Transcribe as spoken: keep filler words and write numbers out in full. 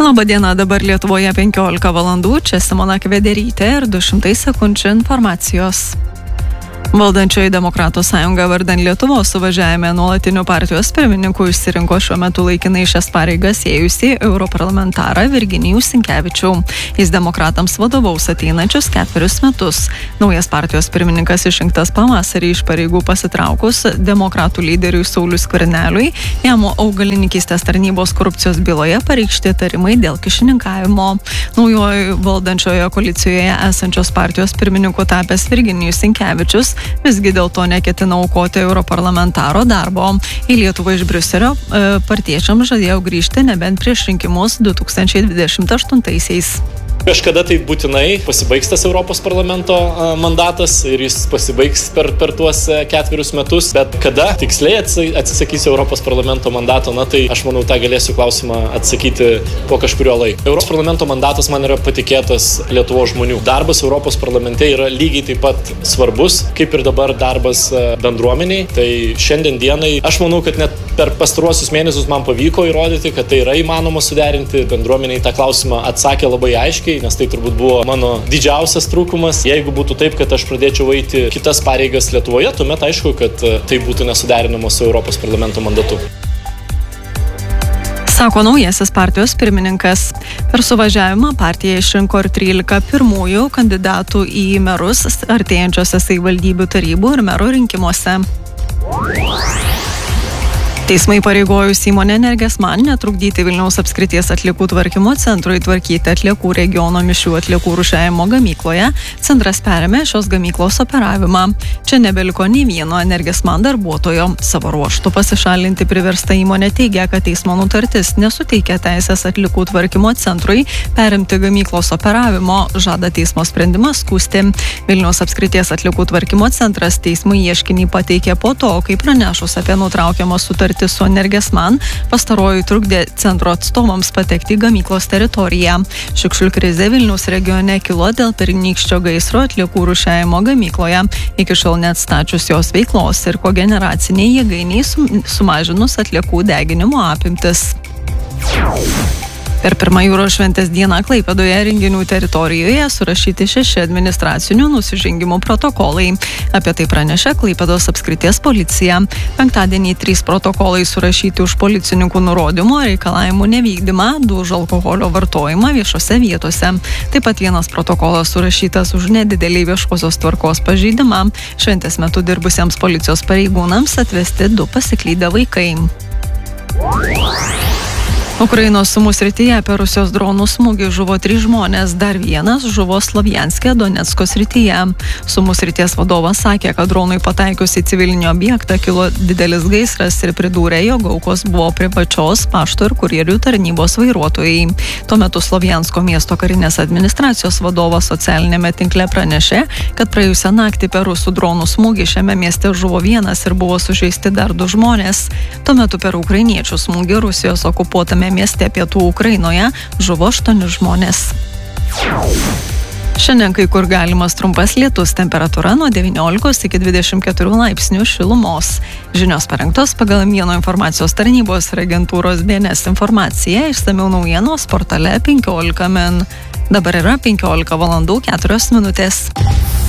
Labadiena, dabar Lietuvoje penkiolika valandų, čia Simona Kvederytė ir du šimtai sekundžių informacijos. Valdančioji Demokratų sąjunga vardan Lietuvos suvažiavime nuolatinių partijos pirmininkų išsirinko šiuo metu laikinai šias pareigas ėjusį europarlamentarą Virginijų Sinkevičių. Jis demokratams vadovaus ateinančius ketverius metus. Naujas partijos pirmininkas išrinktas pavasarį iš pareigų pasitraukus demokratų lyderiui Sauliui Skverneliui, jam augalininkystės tarnybos korupcijos byloje pareikšti įtarimai dėl kyšininkavimo. Naujoje valdančioje koalicijoje esančios partijos pirmininku tapęs Virginijus Sinkevičius visgi dėl to neketina aukoti europarlamentaro darbo. Į Lietuvą iš Briuselio e, partiečiams žadėjo grįžti nebent prieš rinkimus du tūkstančiai dvidešimt aštuntaisiais. Kažkada tai būtinai pasibaigs tas Europos parlamento mandatas ir jis pasibaigs per, per tuos ketverius metus, bet kada tiksliai atsisakys Europos parlamento mandato, na tai aš manau tą galėsiu klausimą atsakyti po kažkurio laiko. Europos parlamento mandatas man yra patikėtas Lietuvos žmonių. Darbas Europos parlamente yra lygiai taip pat svarbus, kaip ir dabar darbas bendruomeniai. Tai šiandien dienai aš manau, kad net per pastaruosius mėnesius man pavyko įrodyti, kad tai yra įmanoma suderinti. Bendruomeniai tą klausimą atsakė labai aiškiai, nes tai turbūt buvo mano didžiausias trūkumas. Jeigu būtų taip, kad aš pradėčiau eiti kitas pareigas Lietuvoje, tuomet aišku, kad tai būtų nesuderinama su Europos parlamento mandatu. Sako naujasis partijos pirmininkas. Per suvažiavimą partija išrinko ir trylika pirmųjų kandidatų į merus artėjančiose savivaldybių tarybų ir mero rinkimuose. Teismai pareigojus įmonę Energesman netrukdyti Vilniaus apskrities atliekų tvarkymo centrui tvarkyti atliekų regiono mišrių atliekų rūšiavimo gamykloje. Centras perėmė šios gamyklos operavimą. Čia nebeliko nei vieno Energesman darbuotojo. Savo ruožtu pasišalinti priversta įmonė teigia, kad teismo nutartis nesuteikia teisės atliekų tvarkymo centrui perimti gamyklos operavimo. Žada teismo sprendimą skųsti. Vilniaus apskrities atliekų tvarkymo centras teismui ieškinį pateikė po to, kai pranešus apie nutraukiamą sutartį su Energesman, pastaroji trukdė centro atstovams patekti į gamyklos teritoriją. Šiukšlių krizė Vilniaus regione kilo dėl pernykščio gaisro atliekų rūšiavimo gamykloje, iki šiol neatstačius jos veiklos ir kogeneraciniai jėgainiai sumažinus atliekų deginimo apimtis. Per pirmą jūros šventės dieną Klaipėdoje renginių teritorijoje surašyti šeši administracinių nusižengimų protokolai. Apie tai pranešė Klaipėdos apskrities policija. Penktadienį trys protokolai surašyti už policininkų nurodymų reikalavimų nevykdymą, du už alkoholio vartojimą viešose vietose. Taip pat vienas protokolas surašytas už nedidelį viešosios tvarkos pažeidimą. Šventės metu dirbusiems policijos pareigūnams atvesti du pasiklydę vaikai. Ukrainos Sumų srityje per Rusijos dronų smūgį žuvo trys žmonės, dar vienas žuvo Slovjanske, Donecko srityje. Sumų srities vadovas sakė, kad dronui pataikius į civilinį objektą kilo didelis gaisras ir pridūrė, jog aukos buvo privačios pašto ir kurjerių tarnybos vairuotojai. Tuo metu Slovjansko miesto karinės administracijos vadovas socialinėme tinkle pranešė, kad praėjusią naktį per rusų dronų smūgį šiame mieste žuvo vienas ir buvo sužeisti dar du žmonės. Tuo metu per ukrainiečių smūgį Rusijos okupuotame mieste pietų Ukrainoje žuvo aštuoni žmonės. Šiandien kai kur galimas trumpas lietus, temperatūra nuo devyniolikos iki dvidešimt keturių laipsnių šilumos. Žinios parengtos pagal Mieno informacijos tarnybos ir agentūros B N S informaciją, išsamiau naujienos portale penkiolika min. Dabar yra penkiolika valandų keturios minutės.